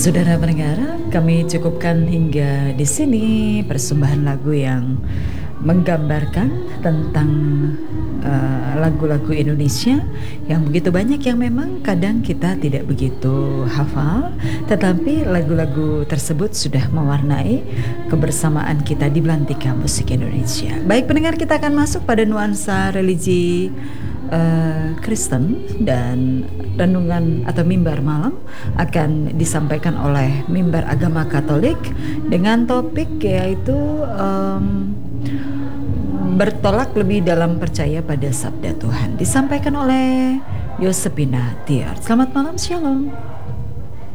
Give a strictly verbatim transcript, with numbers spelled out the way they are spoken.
Saudara pendengar, kami cukupkan hingga di sini persembahan lagu yang menggambarkan tentang uh, lagu-lagu Indonesia yang begitu banyak yang memang kadang kita tidak begitu hafal, tetapi lagu-lagu tersebut sudah mewarnai kebersamaan kita di Belantika Musik Indonesia. Baik pendengar, kita akan masuk pada nuansa religi Uh, Kristen, dan renungan atau mimbar malam akan disampaikan oleh mimbar agama Katolik dengan topik yaitu um, bertolak lebih dalam percaya pada sabda Tuhan, disampaikan oleh Yosepina Tiar. Selamat malam, shalom.